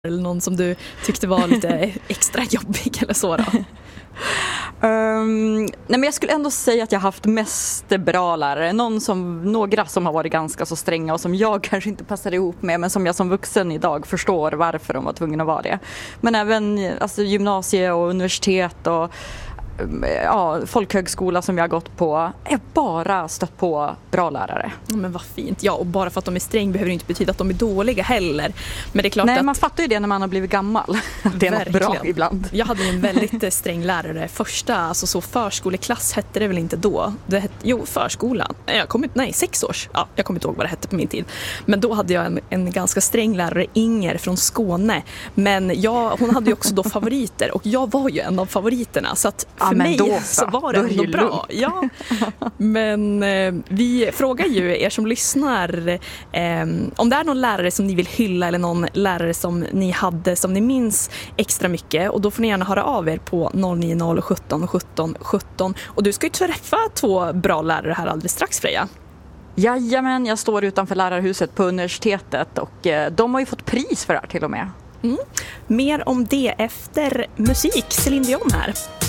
eller någon som du tyckte var lite extra jobbig eller så då? Nej, men jag skulle ändå säga att jag har haft mest bra lärare. Några som har varit ganska så stränga och som jag kanske inte passade ihop med, men som jag som vuxen idag förstår varför de var tvungna att vara det. Men även alltså, gymnasie och universitet och folkhögskola som jag har gått på, jag bara stött på bra lärare. Men vad fint. Ja, och bara för att de är sträng behöver det inte betyda att de är dåliga heller. Men det är klart att man fattar ju det när man har blivit gammal. Det är något bra ibland. Jag hade en väldigt sträng lärare. Alltså så förskoleklass hette det väl inte då. Förskolan. 6 års. Ja, jag kommer inte ihåg vad det hette på min tid. Men då hade jag en ganska sträng lärare, Inger från Skåne. Men hon hade ju också då favoriter och jag var ju en av favoriterna, så att för mig så var det ändå bra. Ja. Men vi frågar ju er som lyssnar om det är någon lärare som ni vill hylla eller någon lärare som ni hade som ni minns extra mycket, och då får ni gärna höra av er på 090 17 17 17. Och du ska ju träffa 2 bra lärare här alldeles strax, Freja. Jajamän, jag står utanför lärarhuset på universitetet och de har ju fått pris för det här till och med. Mer om det efter musik. Céline Dion här.